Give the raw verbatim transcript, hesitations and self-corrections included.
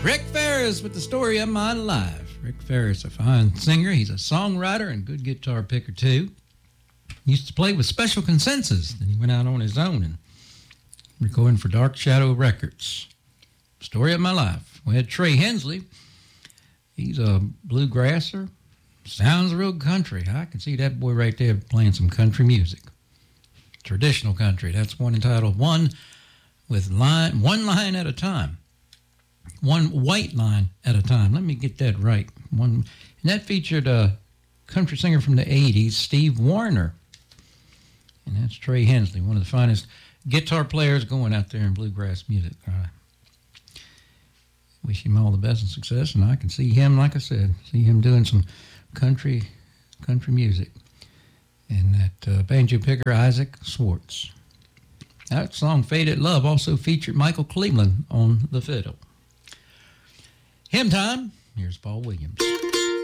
Rick Ferris with the story of my life. Rick Ferris, a fine singer. He's a songwriter and good guitar picker, too. He used to play with Special Consensus. Then he went out on his own and recording for Dark Shadow Records. Story of my life. We had Trey Hensley. He's a bluegrasser. Sounds real country. I can see that boy right there playing some country music. Traditional country. That's one entitled One with line, One Line at a Time. One white line at a time. Let me get that right. One, and that featured a country singer from the eighties, Steve Wariner. And that's Trey Hensley, one of the finest guitar players going out there in bluegrass music. I wish him all the best and success, and I can see him, like I said, see him doing some country country music. And that uh, banjo picker, Isaac Swartz. That song, Faded Love, also featured Michael Cleveland on the fiddle. Hymn time. Here's Paul Williams.